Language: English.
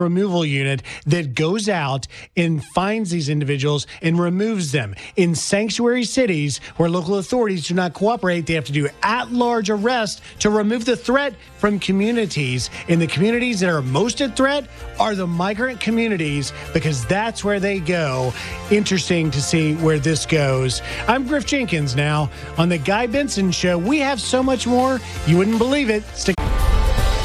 removal unit that goes out and finds these individuals and removes them. In sanctuary cities where local authorities do not cooperate, they have to do at-large arrest to remove the threat from communities. And the communities that are most at threat are the migrant communities, because that's where they go. Interesting to see where this goes. I'm Griff Jenkins now on the Guy Benson Show. We have so much more, you wouldn't believe it. Stick